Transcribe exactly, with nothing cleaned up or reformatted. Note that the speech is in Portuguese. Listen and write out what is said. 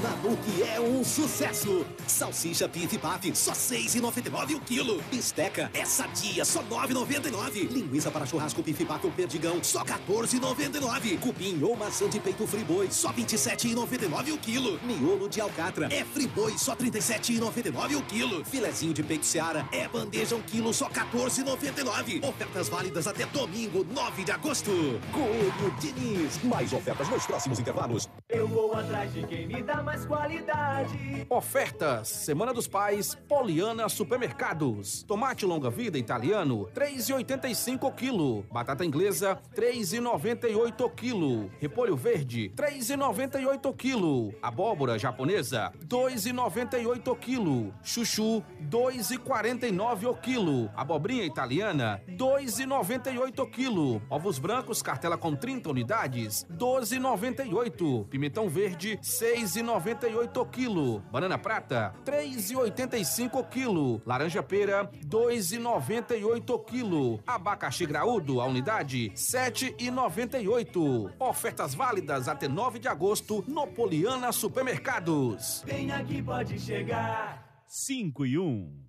Na Nuke é um sucesso. Salsicha Pif Paf, só seis reais e noventa e nove centavos o quilo. Bisteca é Sadia, só nove reais e noventa e nove centavos. Linguiça para churrasco Pif Paf ou Perdigão, só quatorze reais e noventa e nove centavos. Cupim ou maçã de peito Friboi, só vinte e sete reais e noventa e nove centavos o quilo. Miolo de alcatra é Friboi, só trinta e sete reais e noventa e nove centavos o quilo. Filezinho de peito Seara é bandeja um quilo, só quatorze reais e noventa e nove centavos. Ofertas válidas até domingo, nove de agosto. Coelho Diniz, mais ofertas nos próximos intervalos. Eu vou atrás de quem me dá mais qualidade. Ofertas, Semana dos Pais, Poliana Supermercados. Tomate longa-vida italiano, três reais e oitenta e cinco centavos o quilo. Batata inglesa, três reais e noventa e oito centavos o quilo. Repolho verde, três reais e noventa e oito centavos o quilo. Abóbora japonesa, dois reais e noventa e oito centavos o quilo. Chuchu, dois reais e quarenta e nove centavos o quilo. Abobrinha italiana, dois reais e noventa e oito centavos o quilo. Ovos brancos, cartela com trinta unidades, doze reais e noventa e oito centavos. Pimentão verde, seis reais e noventa e oito centavos o quilo. Banana prata, três reais e oitenta e cinco centavos o quilo. Laranja pera, dois reais e noventa e oito centavos o quilo. Abacaxi graúdo, a unidade, sete reais e noventa e oito centavos. Ofertas válidas até nove de agosto no Poliana Supermercados. Vem aqui, pode chegar. cinco e um.